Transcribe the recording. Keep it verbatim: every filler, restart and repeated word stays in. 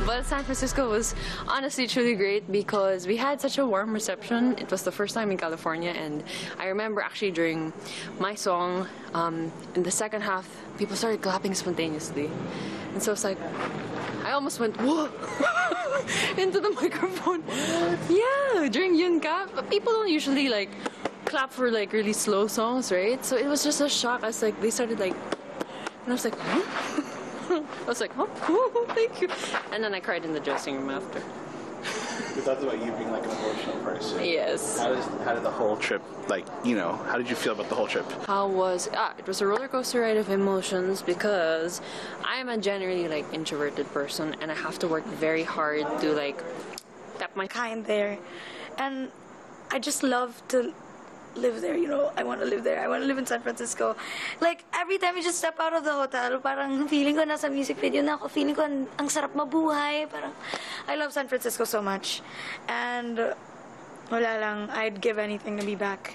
But San Francisco was honestly truly great because we had such a warm reception. It was the first time in California, and I remember actually during my song, um, in the second half, people started clapping spontaneously. And so it's like, I almost went, whoa, into the microphone. Yeah, during Yun Ka. But people don't usually like clap for like really slow songs, right? So it was just a shock. I was like, they started like, and I was like, huh? I was like, oh, thank you. And then I cried in the dressing room after. We talked about you being like an emotional person. Yes. How, does, how did the whole trip, like, you know, how did you feel about the whole trip? How was, ah, it was a roller coaster ride of emotions because I'm a generally like introverted person and I have to work very hard to like tap my kind there. And I just love to live there, you know. I want to live there. I want to live in San Francisco. Like, every time you just step out of the hotel, parang feeling ko nasa music video na ako. Feeling ko ang, ang sarap mabuhay. Parang, I love San Francisco so much. And, wala lang, I'd give anything to be back.